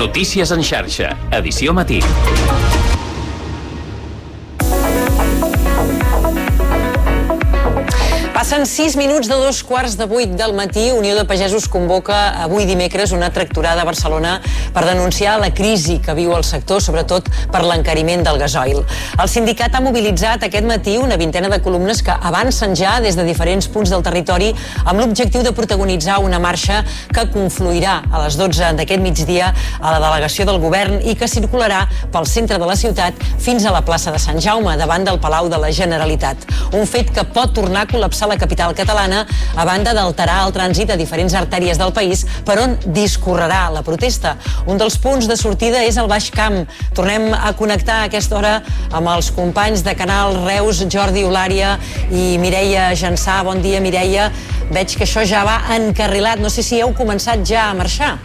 Notícies en xarxa, edició matí. Passen 6 minuts de 7:45 del matí. Unió de Pagesos convoca avui dimecres una tractorada a Barcelona per denunciar la crisi que viu el sector, sobretot per l'encariment del gasoil. El sindicat ha mobilitzat aquest matí una vintena de columnes que avancen ja des de diferents punts del territori amb l'objectiu de protagonitzar una marxa que confluirà a les 12 d'aquest migdia a la delegació del govern i que circularà pel centre de la ciutat fins a la plaça de Sant Jaume, davant del Palau de la Generalitat. Un fet que pot tornar a col·lapsar la capital catalana, a banda d'alterar el trànsit a diferents artèries del país per on discorrerà la protesta. Un dels punts de sortida és el Baix Camp. Tornem a connectar a aquesta hora amb els companys de Canal Reus, Jordi Olària i Mireia Jansà. Bon dia, Mireia. Veig que això ja va encarrilat. No sé si heu començat ja a marxar.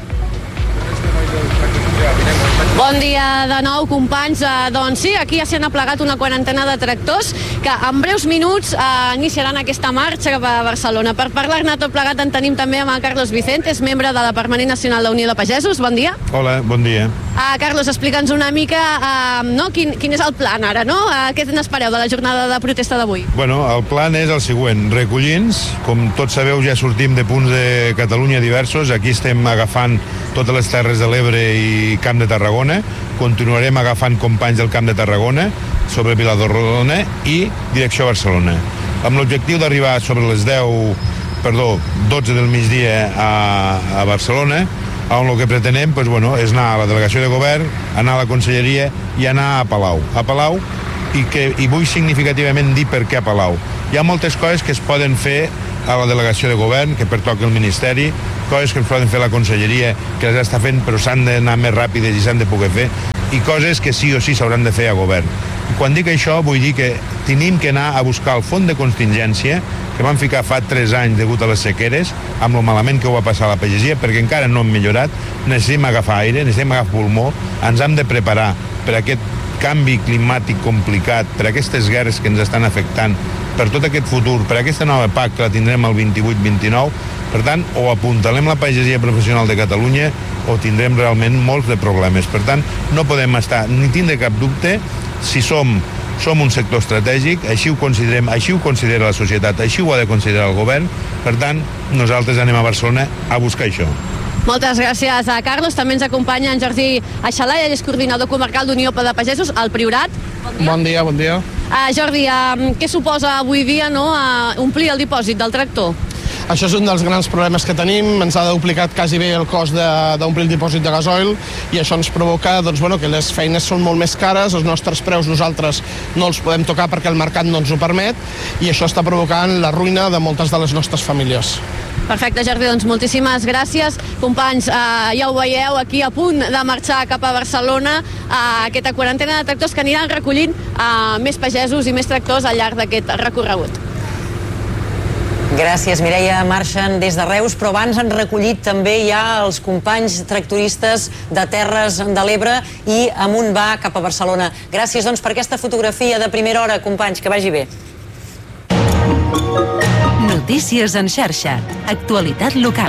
Bon dia de nou, companys. Doncs sí, aquí ja s'hi han aplegat una quarantena de tractors que en breus minuts iniciaran aquesta marxa cap a Barcelona. Per parlar-ne tot plegat en tenim també amb Carlos Vicente, és membre de la Permanent Nacional d'Unió de Pagesos. Bon dia. Hola, bon dia. Carlos, explica'ns una mica quin és el plan ara, no? Què n'espereu de la jornada de protesta d'avui? Bueno, el plan és el següent. Recollins, com tots sabeu, ja sortim de punts de Catalunya diversos. Aquí estem agafant totes les Terres de l'Ebre i Camp de Tarragona. Continuarem agafant companys del Camp de Tarragona sobre Viladordona i direcció a Barcelona, amb l'objectiu d'arribar sobre les 12 del migdia a Barcelona, on el que pretenem és anar a la delegació de govern, anar a la conselleria i anar a Palau. I vull significativament dir per què a Palau. Hi ha moltes coses que es poden fer a la delegació de govern, que pertoca al Ministeri, coses que es poden fer a la conselleria, que les està fent, però s'han d'anar més ràpides i s'han de poder fer, i coses que sí o sí s'hauran de fer a govern. I quan dic això, vull dir que tenim que anar a buscar el fons de contingència que vam ficar fa 3 anys degut a les sequeres, amb el malament que ho va passar a la pagesia, perquè encara no hem millorat. Necessitem agafar aire, necessitem agafar pulmó, ens hem de preparar per aquest canvi climàtic complicat, per aquestes guerres que ens estan afectant, per tot aquest futur, per aquesta nova PAC que la tindrem el 28-29. Per tant, o apuntalem la pagesia professional de Catalunya o tindrem realment molts de problemes. Per tant, no podem estar ni tindre cap dubte si som un sector estratègic, així ho considerem, així ho considera la societat, així ho ha de considerar el govern. Per tant, nosaltres anem a Barcelona a buscar això. Moltes gràcies a Carlos. També ens acompanya en Jordi Aixalà, ell és coordinador comarcal d'Unió de Pagesos al Priorat. Bon dia, bon dia. Jordi, què suposa avui dia omplir el dipòsit del tractor? Això és un dels grans problemes que tenim. Ens ha duplicat quasi bé el cost d'omplir el dipòsit de gasoil i això ens provoca que les feines són molt més cares, els nostres preus nosaltres no els podem tocar perquè el mercat no ens ho permet i això està provocant la ruïna de moltes de les nostres famílies. Perfecte, Jordi, doncs moltíssimes gràcies. Companys, ja ho veieu aquí a punt de marxar cap a Barcelona aquesta quarantena de tractors que aniran recollint més pagesos i més tractors al llarg d'aquest recorregut. Gràcies, Mireia. Marxen des de Reus, però abans han recollit també ja els companys tractoristes de Terres de l'Ebre i amunt va cap a Barcelona. Gràcies, doncs, per aquesta fotografia de primera hora, companys, que vagi bé. Notícies en xarxa. Actualitat local.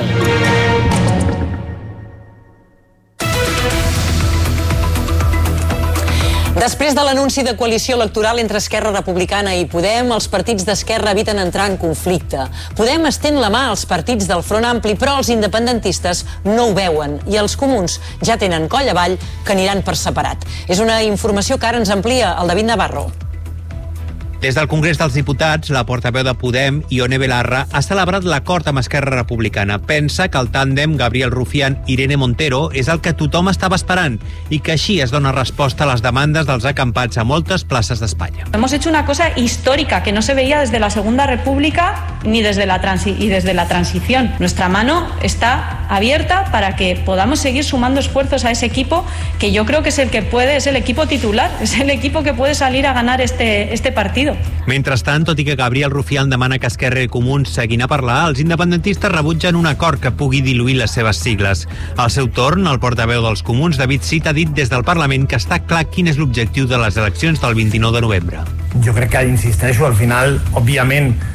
Després de l'anunci de coalició electoral entre Esquerra Republicana i Podem, els partits d'Esquerra eviten entrar en conflicte. Podem estén la mà als partits del Front Ampli, però els independentistes no ho veuen i els comuns ja tenen coll avall que aniran per separat. És una informació que ara ens amplia el David Navarro. Des del Congrés dels Diputats, la portaveu de Podem, Ione Belarra, ha celebrat l'acord amb Esquerra Republicana. Pensa que el tàndem Gabriel Rufián-Irene Montero és el que tothom estava esperant i que així es dona resposta a les demandes dels acampats a moltes places d'Espanya. Hemos hecho una cosa histórica que no se veía desde la Segunda República ni desde la transición. Nuestra mano está abierta para que podamos seguir sumando esfuerzos a ese equipo que yo creo que es el que puede, es el equipo titular, es el equipo que puede salir a ganar este partido. Mentrestant, tot i que Gabriel Rufián demana que Esquerra i Comuns seguin a parlar, els independentistes rebutgen un acord que pugui diluir les seves sigles. Al seu torn, el portaveu dels Comuns, David Cid, ha dit des del Parlament que està clar quin és l'objectiu de les eleccions del 29 de novembre. Jo crec que, insisteixo, al final, òbviament,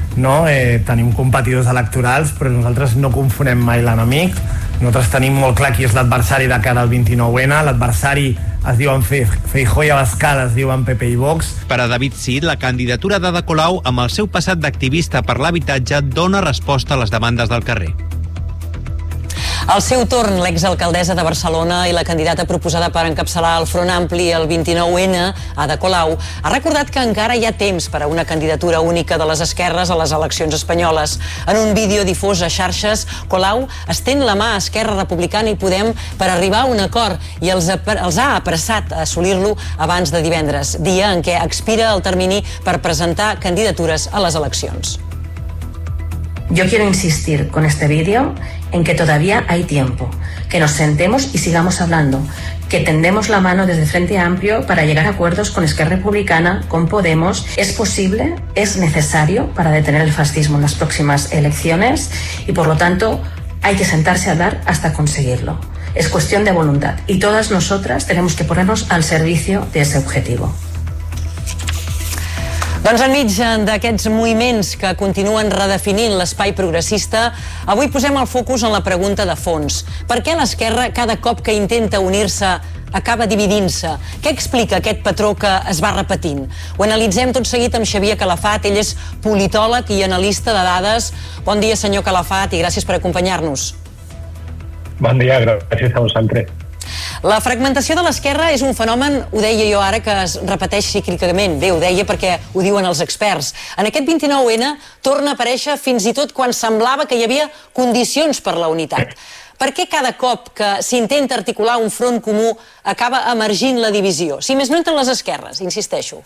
no? Tenim competidors electorals, però nosaltres no confonem mai l'enemic. Nosaltres tenim molt clar qui és l'adversari de cara al 29N. L'adversari es diuen Feijóo i Abascal es diuen PP i Vox. Per a David Cid, la candidatura d'Ada Colau, amb el seu passat d'activista per l'habitatge, dona resposta a les demandes del carrer. Al seu torn, l'exalcaldessa de Barcelona i la candidata proposada per encapçalar el Front Ampli el 29N, Ada Colau, ha recordat que encara hi ha temps per a una candidatura única de les esquerres a les eleccions espanyoles. En un vídeo difós a xarxes, Colau estén la mà a Esquerra Republicana i Podem per arribar a un acord i els ha apressat a assolir-lo abans de divendres, dia en què expira el termini per presentar candidatures a les eleccions. Yo quiero insistir con este vídeo en que todavía hay tiempo, que nos sentemos y sigamos hablando, que tendemos la mano desde Frente Amplio para llegar a acuerdos con Esquerra Republicana, con Podemos. Es posible, es necesario para detener el fascismo en las próximas elecciones y, por lo tanto, hay que sentarse a hablar hasta conseguirlo. Es cuestión de voluntad y todas nosotras tenemos que ponernos al servicio de ese objetivo. Doncs enmig d'aquests moviments que continuen redefinint l'espai progressista, avui posem el focus en la pregunta de fons. Per què l'esquerra, cada cop que intenta unir-se, acaba dividint-se? Què explica aquest patró que es va repetint? Ho analitzem tot seguit amb Xavier Calafat. Ell és politòleg i analista de dades. Bon dia, senyor Calafat, i gràcies per acompanyar-nos. Bon dia, gràcies a vosaltres. La fragmentació de l'esquerra és un fenomen, ho deia jo ara, que es repeteix cíclicament. Bé, ho deia perquè ho diuen els experts. En aquest 29N torna a aparèixer fins i tot quan semblava que hi havia condicions per la unitat. Per què cada cop que s'intenta articular un front comú acaba emergint la divisió? Si més no entre les esquerres, insisteixo.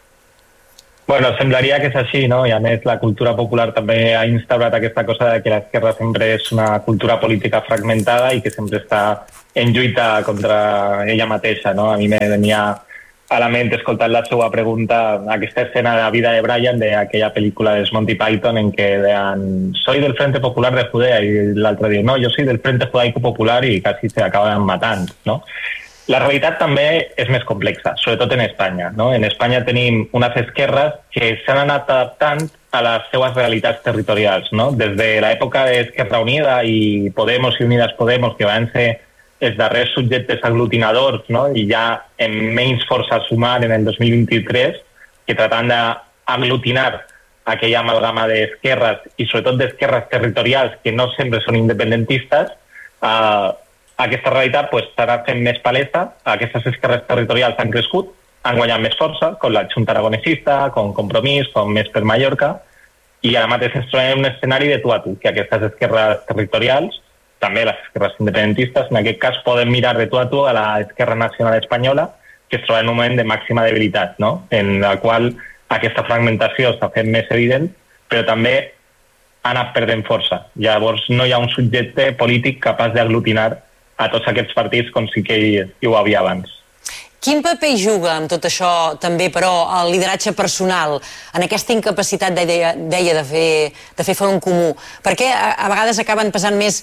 Bueno, semblaria que és així, no? I a més la cultura popular també ha instaurat aquesta cosa de que l'esquerra sempre és una cultura política fragmentada i que sempre està en lluita contra ella mateixa, no? A mi me venia a la ment, escoltant la seva pregunta, aquesta escena de la vida de Brian, d'aquella pel·lícula de Monty Python en què deien soy del Frente Popular de Judea i l'altre diu no, yo soy del Frente Judaico Popular i quasi se acaben matant, no? La realitat també és més complexa, sobretot en Espanya, no? En Espanya tenim unes esquerres que s'han anat adaptant a les seues realitats territorials, no? Des de l'època d'Esquerra Unida i Podemos i Unidas Podemos, que van ser els darrers subjectes aglutinadors, no? I ja amb menys força a sumar en el 2023, que tratant d'aglutinar aquella amalgama d'esquerres i sobretot d'esquerres territorials que no sempre són independentistes, aquesta realitat s'ha fent més palesa, aquestes esquerres territorials han crescut, han guanyat més força, com la Junta Aragonesista, com Compromís, com Més per Mallorca, i ara mateix ens trobem en un escenari de tu a tu, que aquestes esquerres territorials, també les esquerres independentistes, en aquest cas poden mirar de tu a tu a l'esquerra nacional espanyola, que es troba en un moment de màxima debilitat, no? En la qual aquesta fragmentació s'ha fet més evident, però també ha anat perdent força. Llavors no hi ha un subjecte polític capaç d'aglutinar a tots aquests partits com sí que hi ho havia abans. Quin paper juga amb tot això també, però, el lideratge personal en aquesta incapacitat, deia, de fer front comú? Per què a vegades acaben pesant més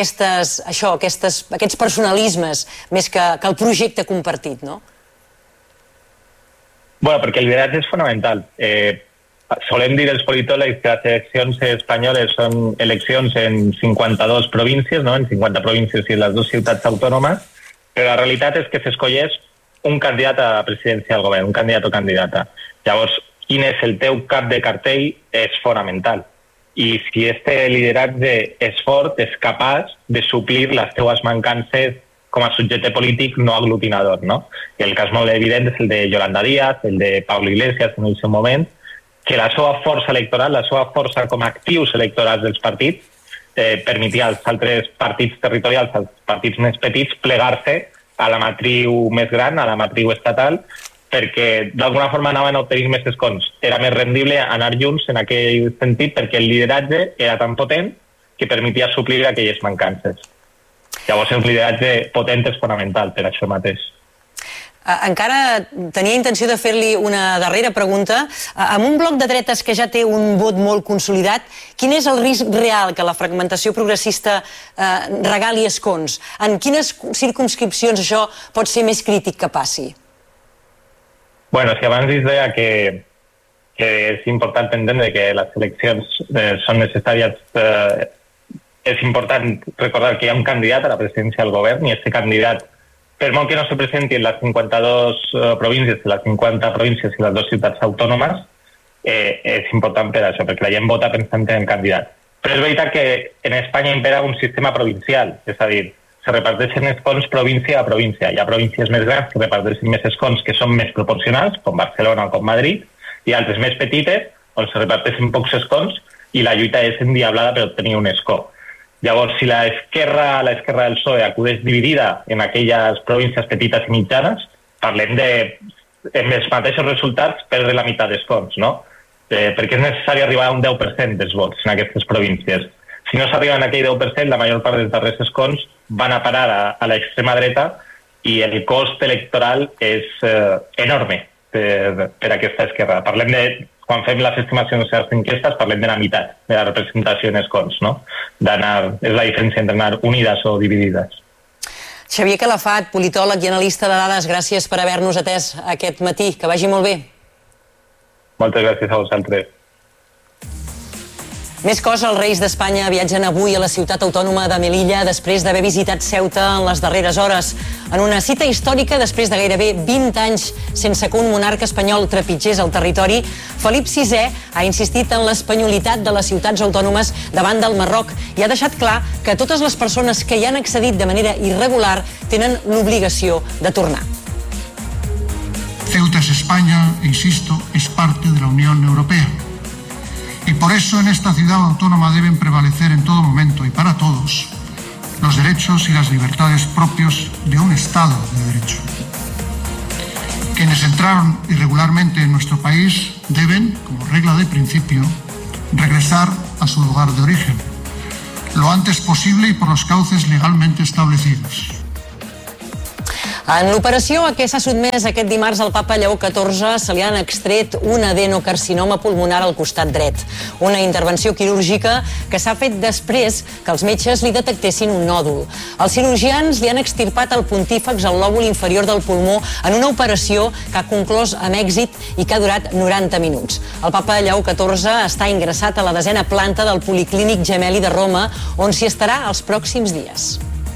aquests personalismes més que el projecte compartit, no? Bueno, perquè el lideratge és fonamental. Solem dir els politòlegs que les eleccions espanyoles són eleccions en 52 províncies, no? En 50 províncies i les 2 ciutats autònomes, però la realitat és que s'escolleix un candidat a la presidència del govern, un candidat o candidata. Llavors, quin és el teu cap de cartell és fonamental. I si este lideratge és fort, és capaç de suplir les teues mancances com a subjecte polític no aglutinador, no? I el cas molt evident és el de Yolanda Díaz, el de Pablo Iglesias en el seu moment, que la seva força electoral, la seva força com a actius electorals dels partits, permetia als altres partits territorials, als partits més petits, plegar-se a la matriu més gran, a la matriu estatal, perquè d'alguna forma anaven a obtenir més escons. Era més rendible anar junts en aquell sentit perquè el lideratge era tan potent que permetia suplir aquelles mancances. Llavors el lideratge potent és fonamental per això mateix. Encara tenia intenció de fer-li una darrera pregunta. Amb un bloc de dretes que ja té un vot molt consolidat, quin és el risc real que la fragmentació progressista regali escons? En quines circumscripcions això pot ser més crític que passi? Bueno, si abans es deia que que és important entendre que les eleccions són necessàries. És important recordar que hi ha un candidat a la presidència del govern i aquest candidat, per molt que no se presenti en les 52 províncies, les 50 províncies i les 2 ciutats autònomes, és important per això, perquè la gent vota pensant en el candidat. Però és veritat que en Espanya impera un sistema provincial, és a dir, se reparteixen escons província a província. Hi ha províncies més grans que reparteixen més escons que són més proporcionals, com Barcelona o com Madrid, i altres més petites, on se reparteixen pocs escons i la lluita és endiablada per obtenir un escó. Llavors, si l'esquerra del PSOE acudeix dividida en aquelles províncies petites i mitjanes, parlem de, amb els mateixos resultats, perdre la meitat d'escons, no? Perquè és necessari arribar a un 10% dels vots en aquestes províncies. Si no s'arriba a aquell 10%, la major part dels darrers escons van a parar a l'extrema dreta i el cost electoral és enorme per aquesta esquerra. Parlem de, quan fem les estimacions de les enquestes, parlem de la meitat de la representació en escons, no? És la diferència entre anar unides o dividides. Xavier Calafat, politòleg i analista de dades, gràcies per haver-nos atès aquest matí. Que vagi molt bé. Moltes gràcies a vosaltres. Més coses, els Reis d'Espanya viatgen avui a la ciutat autònoma de Melilla després d'haver visitat Ceuta en les darreres hores. En una cita històrica, després de gairebé 20 anys sense que un monarca espanyol trepitgés el territori, Felip VI ha insistit en l'espanyolitat de les ciutats autònomes davant del Marroc i ha deixat clar que totes les persones que hi han accedit de manera irregular tenen l'obligació de tornar. Ceuta es España, e insisto, es parte de la Unión Europea. Y por eso en esta ciudad autónoma deben prevalecer en todo momento y para todos los derechos y las libertades propios de un Estado de Derecho. Quienes entraron irregularmente en nuestro país deben, como regla de principio, regresar a su lugar de origen, lo antes posible y por los cauces legalmente establecidos. En l'operació a què s'ha sotmès aquest dimarts el papa Lleó XIV se li han extret un adenocarcinoma pulmonar al costat dret. Una intervenció quirúrgica que s'ha fet després que els metges li detectessin un nòdul. Els cirurgians li han extirpat el pontífex al lòbul inferior del pulmó en una operació que ha conclòs amb èxit i que ha durat 90 minuts. El papa Lleó XIV està ingressat a la 10ª planta del Policlínic Gemelli de Roma, on s'hi estarà els pròxims dies.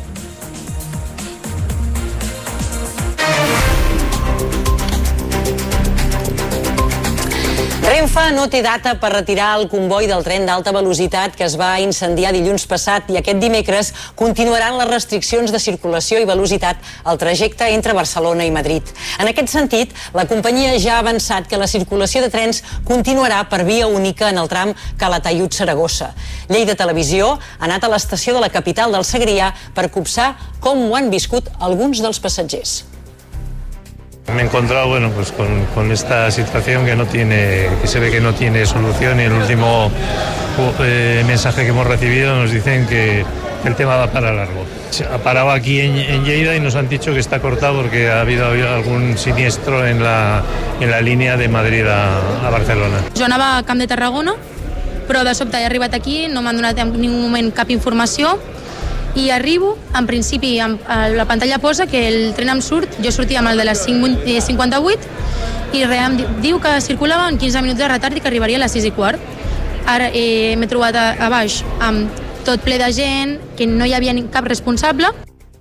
Renfe no té data per retirar el comboi del tren d'alta velocitat que es va incendiar dilluns passat i aquest dimecres continuaran les restriccions de circulació i velocitat al trajecte entre Barcelona i Madrid. En aquest sentit, la companyia ja ha avançat que la circulació de trens continuarà per via única en el tram Calataiud-Saragossa. Lleida Televisió ha anat a l'estació de la capital del Segrià per copsar com ho han viscut alguns dels passatgers. Me he encontrado pues con esta situación que se ve que no tiene solución y el último mensaje que hemos recibido nos dicen que el tema va para largo. Ha parado aquí en Lleida y nos han dicho que está cortado porque ha habido algún siniestro en la línea de Madrid a Barcelona. Jo anava a Camp de Tarragona, però de sobte he arribat aquí, no m'han donat en ningú moment cap informació i arribo, en principi la pantalla posa que el tren em surt, jo sortia amb el de les 5:58 i em diu que circulava en 15 minuts de retard i que arribaria a les 6:15. Ara m'he trobat a baix amb tot ple de gent, que no hi havia cap responsable.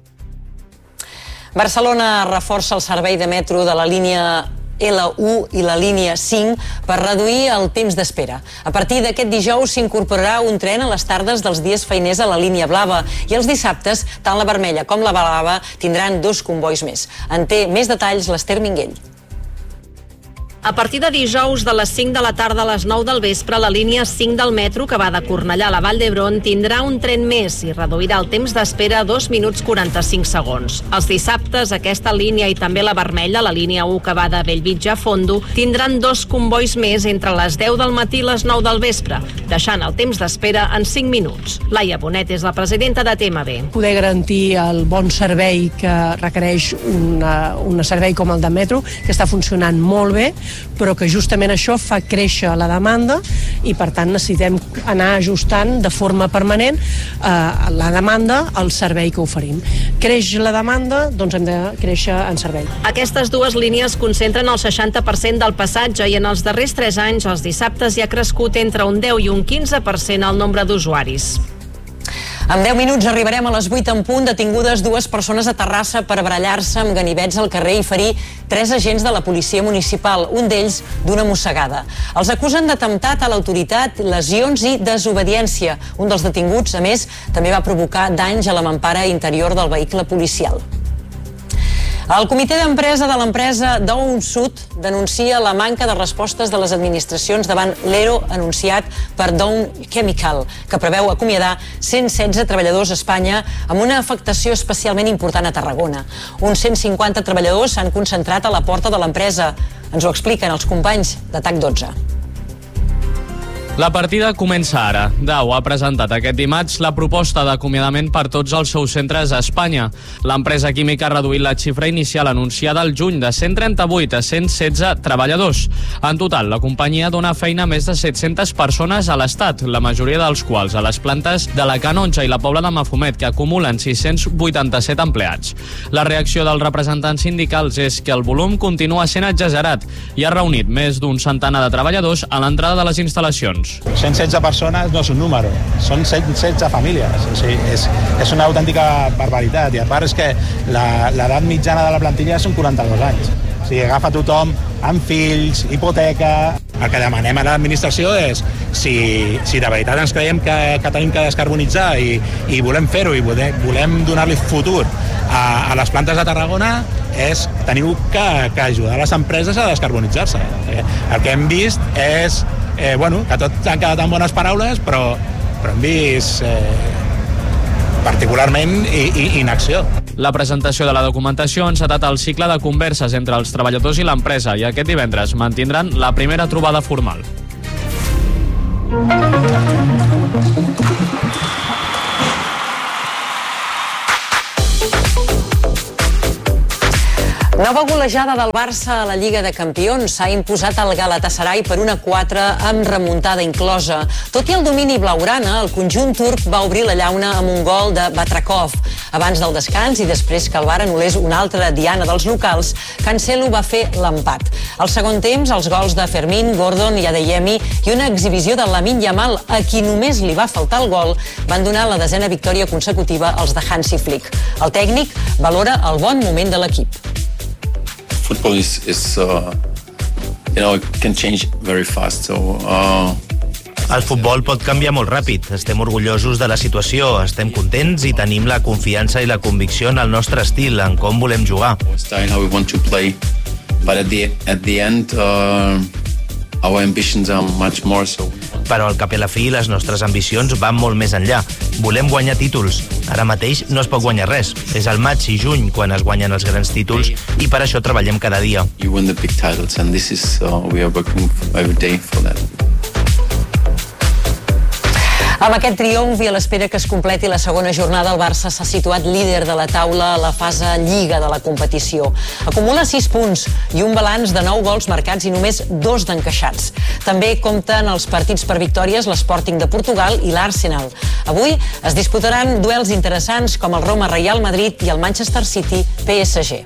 Barcelona reforça el servei de metro de la línia L1 i la línia 5 per reduir el temps d'espera. A partir d'aquest dijous s'incorporarà un tren a les tardes dels dies feiners a la línia blava i els dissabtes, tant la vermella com la blava tindran 2 combois més. En té més detalls l'Ester Minguell. A partir de dijous de les 5 de la tarda a les 9 del vespre, la línia 5 del metro, que va de Cornellà a la Vall d'Hebron, tindrà un tren més i reduirà el temps d'espera a 2 minuts 45 segons. Els dissabtes, aquesta línia i també la vermella, la línia 1 que va de Bellvitge a Fondo, tindran 2 combois més entre les 10 del matí i les 9 del vespre, deixant el temps d'espera en 5 minuts. Laia Bonet és la presidenta de TMB. Poder garantir el bon servei que requereix un servei com el de metro, que està funcionant molt bé, però que justament això fa créixer la demanda i per tant necessitem anar ajustant de forma permanent la demanda al servei que oferim. Creix la demanda, doncs hem de créixer en servei. Aquestes dues línies concentren el 60% del passatge i en els darrers 3 anys els dissabtes hi ha crescut entre un 10 i un 15% el nombre d'usuaris. En 10 minuts arribarem a les 8 en punt. Detingudes 2 persones a Terrassa per barallar-se amb ganivets al carrer i ferir 3 agents de la policia municipal, un d'ells d'una mossegada. Els acusen d'atemptat a l'autoritat, lesions i desobediència. Un dels detinguts, a més, també va provocar danys a la mampara interior del vehicle policial. El comitè d'empresa de l'empresa Dow Sud denuncia la manca de respostes de les administracions davant l'ERO anunciat per Dow Chemical, que preveu acomiadar 116 treballadors a Espanya amb una afectació especialment important a Tarragona. Uns 150 treballadors s'han concentrat a la porta de l'empresa. Ens ho expliquen els companys de TAC 12. La partida comença ara. Dow ha presentat aquest dimarts la proposta d'acomiadament per tots els seus centres a Espanya. L'empresa química ha reduït la xifra inicial anunciada al juny de 138 a 116 treballadors. En total, la companyia dona feina a més de 700 persones a l'Estat, la majoria dels quals a les plantes de la Canonja i la Pobla de Mafumet, que acumulen 687 empleats. La reacció dels representants sindicals és que el volum continua sent exagerat i ha reunit més d'un centenar de treballadors a l'entrada de les instal·lacions. 116 persones no és un número, són 116 famílies. O sigui, és una autèntica barbaritat. I a part és que l'edat mitjana de la plantilla són 42 anys. O sigui, agafa tothom amb fills, hipoteca. El que demanem a l'administració és si de veritat ens creiem que tenim que descarbonitzar i volem fer-ho i volem donar-li futur a les plantes de Tarragona, teniu que ajudar les empreses a descarbonitzar-se. El que hem vist és que tot han quedat en bones paraules, però hem vist particularment inacció. La presentació de la documentació ha encetat el cicle de converses entre els treballadors i l'empresa i aquest divendres mantindran la primera trobada formal. Nova golejada del Barça a la Lliga de Campions. S'ha imposat el Galatasaray per 1-4 amb remuntada inclosa. Tot i el domini blaugrana, el conjunt turc va obrir la llauna amb un gol de Batrakov. Abans del descans i després que el VAR anul·lés una altra diana dels locals, Cancelo va fer l'empat. Al segon temps, els gols de Fermín, Gordon i Adeyemi i una exhibició de Lamine Yamal, a qui només li va faltar el gol, van donar la 10a victòria consecutiva als de Hansi Flick. El tècnic valora el bon moment de l'equip. Football can change very fast. El futbol pot canviar molt ràpid. Estem orgullosos de la situació, estem contents i tenim la confiança i la convicció en el nostre estil, en com volem jugar. How we want to play, but at the end, our ambitions are much more so. Però al cap i a la fi les nostres ambicions van molt més enllà. Volem guanyar títols. Ara mateix no es pot guanyar res. És al maig i juny quan es guanyen els grans títols i per això treballem cada dia. You win the big titles and this is we are working every day for that. Amb aquest triomf i a l'espera que es completi la segona jornada, el Barça s'ha situat líder de la taula a la fase Lliga de la competició. Acumula 6 punts i un balanç de 9 gols marcats i només 2 d'encaixats. També compten els partits per victòries l'Sporting de Portugal i l'Arsenal. Avui es disputaran duels interessants com el Roma-Real Madrid i el Manchester City-PSG.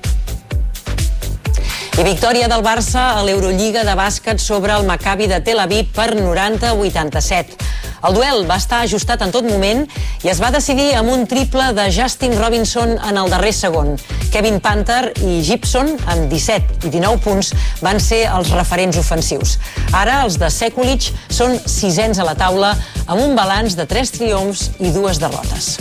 I victòria del Barça a l'Eurolliga de bàsquet sobre el Maccabi de Tel Aviv per 90-87. El duel va estar ajustat en tot moment i es va decidir amb un triple de Justin Robinson en el darrer segon. Kevin Panther i Gibson, amb 17 i 19 punts, van ser els referents ofensius. Ara els de Sekulic són 6ens a la taula amb un balanç de 3 triomfs i 2 derrotes.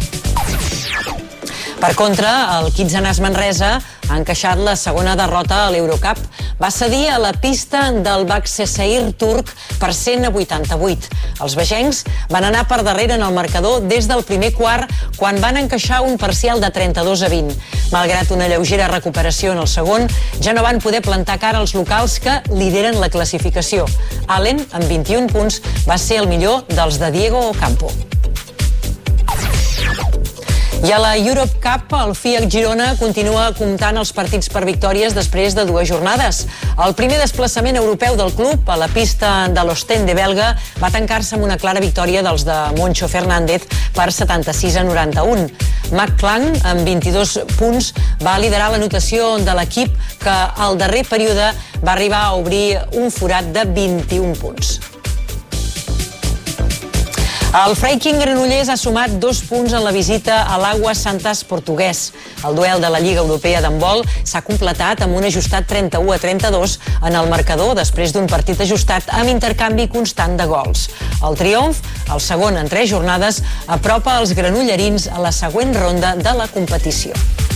Per contra, el Kitsanas Manresa ha encaixat la segona derrota a l'Eurocup. Va cedir a la pista del Başakşehir turc per 100-88. Els vegencs van anar per darrere en el marcador des del primer quart, quan van encaixar un parcial de 32-20. Malgrat una lleugera recuperació en el segon, ja no van poder plantar cara als locals que lideren la classificació. Allen, amb 21 punts, va ser el millor dels de Diego Ocampo. I a la Europe Cup, el FIAC Girona continua comptant els partits per victòries després de 2 jornades. El primer desplaçament europeu del club a la pista de l'Ostende belga va tancar-se amb una clara victòria dels de Moncho Fernández per 76-91. McClung, amb 22 punts, va liderar l'anotació de l'equip que al darrer període va arribar a obrir un forat de 21 punts. El Freiking Granollers ha sumat 2 punts en la visita a l'Aguas Santas portuguès. El duel de la Lliga Europea d'handbol s'ha completat amb un ajustat 31-32 en el marcador després d'un partit ajustat amb intercanvi constant de gols. El triomf, el segon en 3 jornades, apropa els granollerins a la següent ronda de la competició.